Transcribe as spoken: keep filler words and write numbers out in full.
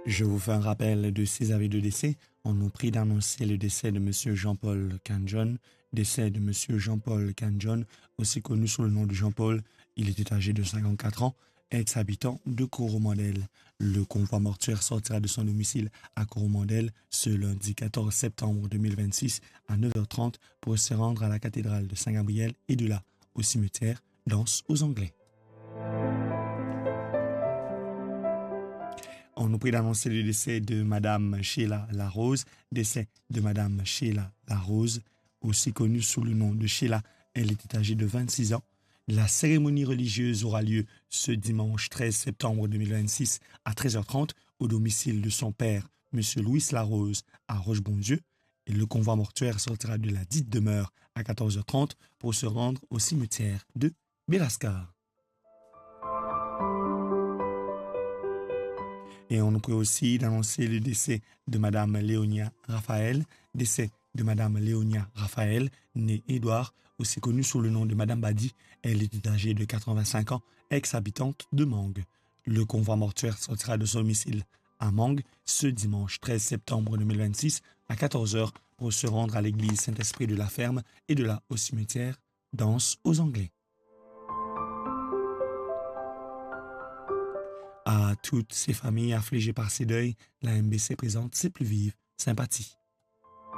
Je vous fais un rappel de ces avis de décès. On nous prie d'annoncer le décès de M. Jean-Paul Canjon, décès de M. Jean-Paul Canjon, aussi connu sous le nom de Jean-Paul. Il était âgé de cinquante-quatre ans, ex-habitant de Coromandel. Le convoi mortuaire sortira de son domicile à Coromandel ce lundi quatorze septembre deux mille vingt-six à neuf heures trente pour se rendre à la cathédrale de Saint-Gabriel et de là au cimetière d'Anse aux Anglais. On nous prie d'annoncer le décès de Madame Sheila Larose, décès de Madame Sheila Larose, aussi connue sous le nom de Sheila. Elle était âgée de vingt-six ans. La cérémonie religieuse aura lieu ce dimanche treize septembre deux mille vingt-six à treize heures trente au domicile de son père, M. Louis Larose, à Roche-Bondieu. Et le convoi mortuaire sortira de la dite demeure à quatorze heures trente pour se rendre au cimetière de Belascar. Et on nous prie aussi d'annoncer le décès de Madame Léonia Raphaël, décès de Madame Léonia Raphaël, née Édouard, aussi connue sous le nom de Madame Badi. Elle était âgée de quatre-vingt-cinq ans, ex-habitante de Mangue. Le convoi mortuaire sortira de son domicile à Mangue ce dimanche treize septembre deux mille vingt-six à quatorze heures pour se rendre à l'église Saint-Esprit de la Ferme et de là au cimetière d'Anse aux Anglais. À toutes ces familles affligées par ces deuils, la M B C présente ses plus vives sympathies.